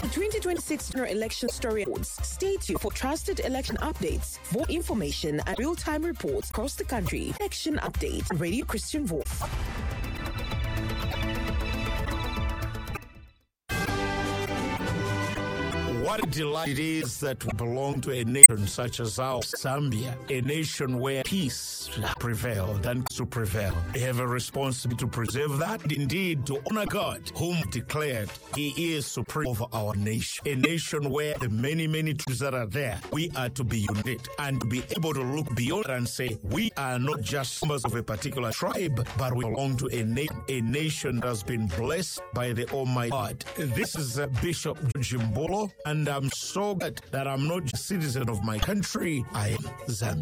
The 2026 general election story reports. Stay tuned for trusted election updates, vote information, and real-time reports across the country. Election Update, Radio Christian Voice. What a delight it is that we belong to a nation such as ours, Zambia, a nation where peace prevailed and to prevail. We have a responsibility to preserve that, indeed to honor God, whom declared He is supreme over our nation. A nation where the many, many truths that are there, we are to be united and to be able to look beyond and say, we are not just members of a particular tribe, but we belong to a nation that has been blessed by the Almighty God. This is Bishop Jimbolo, and I'm so glad that I'm not just a citizen of my country, I am Zambia.